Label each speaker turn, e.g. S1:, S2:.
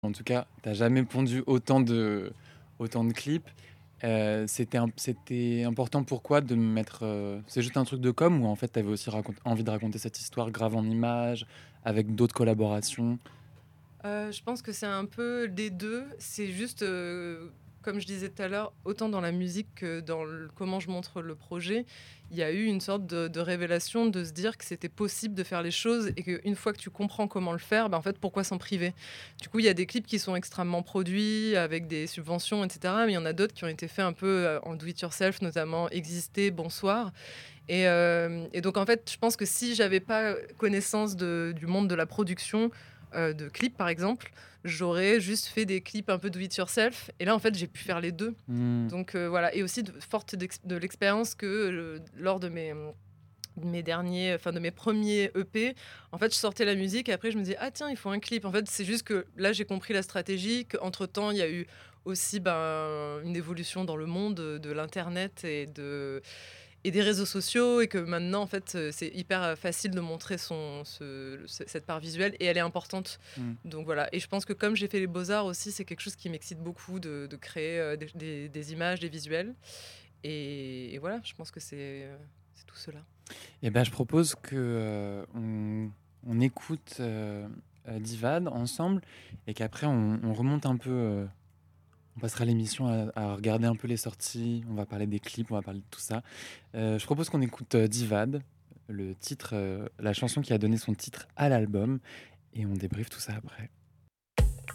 S1: En tout cas, tu jamais pondu autant de clips. C'était important pourquoi de mettre, c'est juste un truc de com ou en fait, tu avais aussi envie de raconter cette histoire grave en images, avec d'autres collaborations?
S2: Je pense que c'est un peu des 2. C'est juste, comme je disais tout à l'heure, autant dans la musique que dans comment je montre le projet, il y a eu une sorte de révélation de se dire que c'était possible de faire les choses et qu'une fois que tu comprends comment le faire, bah, en fait, pourquoi s'en priver? Du coup, il y a des clips qui sont extrêmement produits avec des subventions et cetera, mais il y en a d'autres qui ont été faits un peu, en do it yourself, notamment Exister, Bonsoir et donc en fait, je pense que si j'avais pas connaissance du monde de la production, de clips par exemple, j'aurais juste fait des clips un peu do it yourself et là en fait j'ai pu faire les 2.
S1: Mmh.
S2: Donc voilà et aussi forte de l'expérience que, lors de mes derniers enfin de mes premiers EP, en fait je sortais la musique et après je me disais: «Ah tiens, il faut un clip». En fait, c'est juste que là j'ai compris la stratégie, qu'entre temps il y a eu aussi, ben, une évolution dans le monde, de l'internet et des réseaux sociaux et que maintenant, en fait, c'est hyper, facile de montrer cette part visuelle et elle est importante.
S1: Mmh.
S2: Donc voilà et je pense que comme j'ai fait les beaux-arts aussi, c'est quelque chose qui m'excite beaucoup de créer, des images, des visuels et voilà, je pense que c'est tout cela.
S1: Et ben, je propose que, on écoute, Divad ensemble et qu'après on remonte un peu, on passera l'émission à regarder un peu les sorties, on va parler des clips, on va parler de tout ça. Je propose qu'on écoute, Divad, le titre, la chanson qui a donné son titre à l'album et on débriefe tout ça après.